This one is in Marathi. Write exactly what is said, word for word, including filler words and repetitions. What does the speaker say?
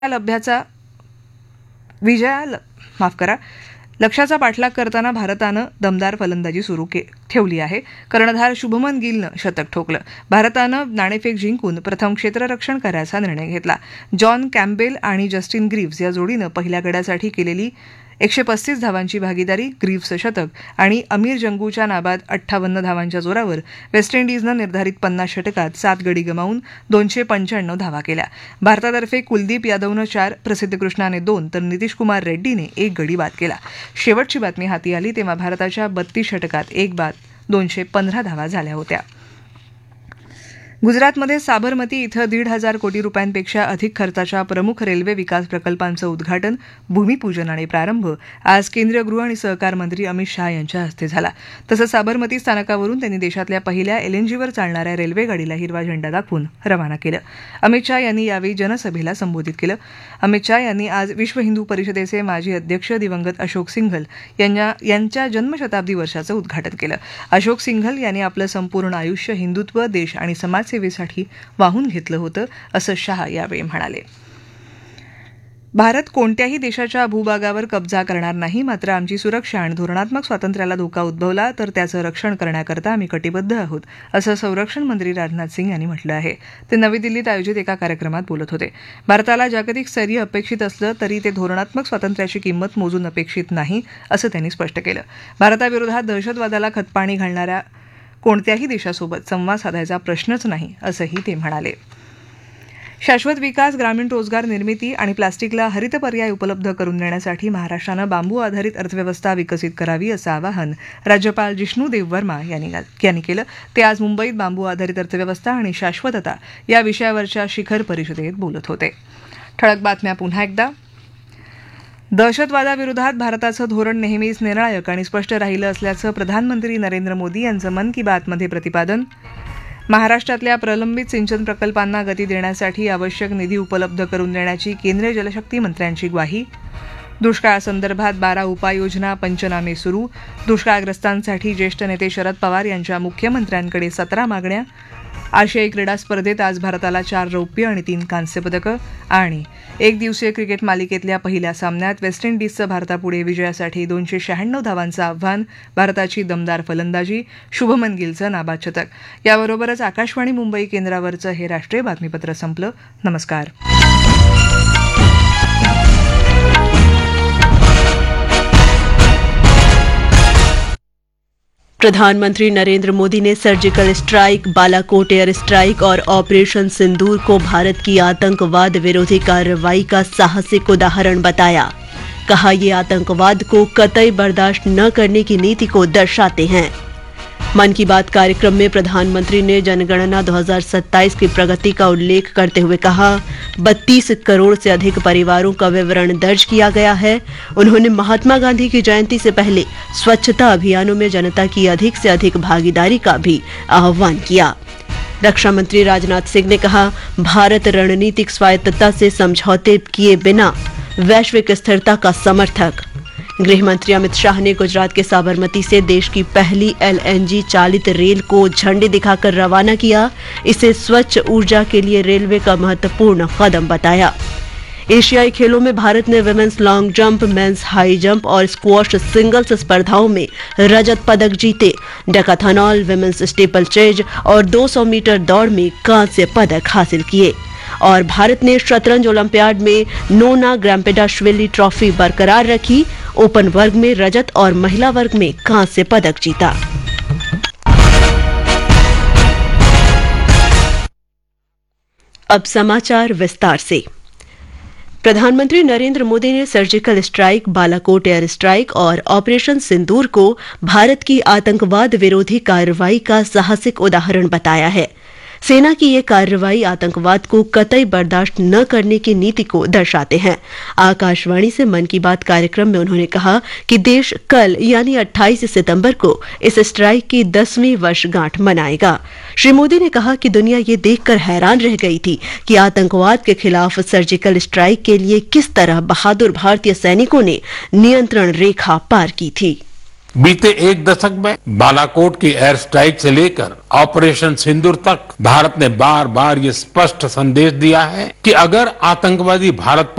लभ्याचा विजया माफ करा लक्ष्याचा पाठलाग करताना भारतानं दमदार फलंदाजी सुरू के ठेवली आहे. कर्णधार शुभमन गिलनं शतक ठोकलं. भारतानं नाणेफेक जिंकून प्रथम क्षेत्ररक्षण करायचा निर्णय घेतला. जॉन कॅम्पबेल आणि जस्टिन ग्रीव्स या जोडीनं पहिल्या गड्यासाठी केलेली एकशे पस्तीस धावांची भागीदारी, ग्रीव्सचं शतक आणि अमीर जंगूच्या नाबाद अठ्ठावन्न धावांच्या जोरावर वेस्ट इंडिजनं निर्धारित पन्नास षटकात सात गडी गमावून दोनशे पंच्याण्णव धावा केल्या. भारतातर्फे कुलदीप यादवनं चार, प्रसिद्ध कृष्णाने दोन तर नितीश कुमार रेड्डीने एक गडी बाद केला. शेवटची बातमी हाती आली तेव्हा भारताच्या बत्तीस षटकात एक बाद दोनशे पंधरा धावा झाल्या होत्या. गुजरातमध्ये साबरमती इथं दीड हजार कोटी रुपयांपेक्षा अधिक खर्चाच्या प्रमुख रेल्वे विकास प्रकल्पांचं उद्घाटन, भूमिपूजन आणि प्रारंभ आज केंद्रीय गृह आणि सहकार मंत्री अमित शाह यांच्या हस्ते झाला. तसंच साबरमती स्थानकावरून त्यांनी देशातल्या पहिल्या एलएनजीवर चालणाऱ्या रेल्वेगाडीला हिरवा झेंडा दाखवून रवाना केलं. अमित शाह यांनी यावेळी जनसभेला संबोधित केलं. अमित शाह यांनी आज विश्व हिंदू परिषदेचे माजी अध्यक्ष दिवंगत अशोक सिंघल यांच्या यांच्या जन्मशताब्दी वर्षाचं उद्घाटन केलं. अशोक सिंघल यांनी आपलं संपूर्ण आयुष्य हिंदुत्व, देश आणि समाज सेवेसाठी वाहून घेतलं होतं असं शाह यावेळी म्हणाले. भारत कोणत्याही देशाच्या भूभागावर कब्जा करणार नाही, मात्र आमची सुरक्षा आणि धोरणात्मक स्वातंत्र्याला धोका उद्भवला तर त्याचं रक्षण करण्याकरता आम्ही कटिबद्ध आहोत असं संरक्षण मंत्री राजनाथ सिंग यांनी म्हटलं आहे. ते नवी दिल्लीत आयोजित एका कार्यक्रमात बोलत होते. भारताला जागतिक स्थैर्य अपेक्षित असलं तरी ते धोरणात्मक स्वातंत्र्याची किंमत मोजून अपेक्षित नाही असं त्यांनी स्पष्ट केलं. भारताविरोधात दहशतवादाला खतपाणी घालणाऱ्या कोणत्याही देशासोबत संवाद साधायचा प्रश्नच नाही असंही ते म्हणाले. शाश्वत विकास, ग्रामीण रोजगार निर्मिती आणि प्लास्टिकला हरित पर्याय उपलब्ध करून देण्यासाठी महाराष्ट्रानं बांबू आधारित अर्थव्यवस्था विकसित करावी असं आवाहन राज्यपाल जिष्णू देववर्मा यांनी केलं. ते आज मुंबईत बांबू आधारित अर्थव्यवस्था आणि शाश्वतता या विषयावरच्या शिखर परिषदेत बोलत होते. ठळक बातम्या पुन्हा एकदा. दहशतवादाविरोधात भारताचं धोरण नेहमीच निर्णायक आणि स्पष्ट राहिलं असल्याचं प्रधानमंत्री नरेंद्र मोदी यांचं मन की बातमध्ये प्रतिपादन. महाराष्ट्रातल्या प्रलंबित सिंचन प्रकल्पांना गती देण्यासाठी आवश्यक निधी उपलब्ध करून देण्याची केंद्रीय जलशक्ती मंत्र्यांची ग्वाही. दुष्काळासंदर्भात बारा उपाययोजना, पंचनामे सुरू. दुष्काळग्रस्तांसाठी ज्येष्ठ नेते शरद पवार यांच्या मुख्यमंत्र्यांकडे सतरा मागण्या. आशियाई क्रीडा स्पर्धेत आज भारताला चार रौप्य आणि तीन कांस्य पदकं. आणि एक दिवसीय क्रिकेट मालिकेतल्या पहिल्या सामन्यात वेस्ट इंडिजचं भारतापुढे विजयासाठी दोनशे शहाण्णव धावांचं आव्हान. भारताची दमदार फलंदाजी, शुभमन गिलचं नाबाद शतक. याबरोबरच आकाशवाणी मुंबई केंद्रावरचं हे राष्ट्रीय बातमीपत्र संपलं. नमस्कार. प्रधानमंत्री नरेंद्र मोदी ने surgical strike, Balakot air strike और ऑपरेशन सिंदूर को भारत की आतंकवाद विरोधी कार्रवाई का साहसिक उदाहरण बताया. कहा, ये आतंकवाद को कतई बर्दाश्त न करने की नीति को दर्शाते हैं. मन की बात कार्यक्रम में प्रधानमंत्री ने जनगणना दो हज़ार सत्ताईस की प्रगति का उल्लेख करते हुए कहा, बत्तीस करोड़ से अधिक परिवारों का विवरण दर्ज किया गया है. उन्होंने महात्मा गांधी की जयंती से पहले स्वच्छता अभियानों में जनता की अधिक से अधिक भागीदारी का भी आह्वान किया. रक्षा मंत्री राजनाथ सिंह ने कहा, भारत रणनीतिक स्वायत्तता से समझौते किए बिना वैश्विक स्थिरता का समर्थक. गृह मंत्री अमित शाह ने गुजरात के साबरमती से देश की पहली एलएनजी चालित रेल को झंडी दिखाकर रवाना किया. इसे स्वच्छ ऊर्जा के लिए रेलवे का महत्वपूर्ण कदम बताया. एशियाई खेलों में भारत ने विमेंस लॉन्ग जंप, मेंस हाई जंप और स्क्वॉश सिंगल्स स्पर्धाओं में रजत पदक जीते. डेकाथलॉन, विमेंस स्टीपल चेज और दो सौ मीटर दौड़ में कांस्य पदक हासिल किए. और भारत ने शतरंज ओलंपियाड में नोना ग्राम्पेडाश्विली ट्रॉफी बरकरार रखी. ओपन वर्ग में रजत और महिला वर्ग में कांस्य पदक जीता. अब समाचार विस्तार से. प्रधानमंत्री नरेंद्र मोदी ने surgical strike, Balakot air strike और ऑपरेशन सिंदूर को भारत की आतंकवाद विरोधी कार्रवाई का साहसिक उदाहरण बताया है. सेना की ये कार्रवाई आतंकवाद को कतई बर्दाश्त न करने की नीति को दर्शाते हैं. आकाशवाणी से मन की बात कार्यक्रम में उन्होंने कहा कि देश कल यानी अट्ठाईस सितंबर को इस स्ट्राइक की दसवीं वर्षगांठ मनाएगा. श्री मोदी ने कहा कि दुनिया ये देखकर हैरान रह गई थी कि आतंकवाद के खिलाफ सर्जिकल स्ट्राइक के लिए किस तरह बहादुर भारतीय सैनिकों ने नियंत्रण रेखा पार की थी. बीते एक दशक में बालाकोट की एयर स्ट्राइक से लेकर ऑपरेशन सिंदूर तक भारत ने बार बार ये स्पष्ट संदेश दिया है कि अगर आतंकवादी भारत पर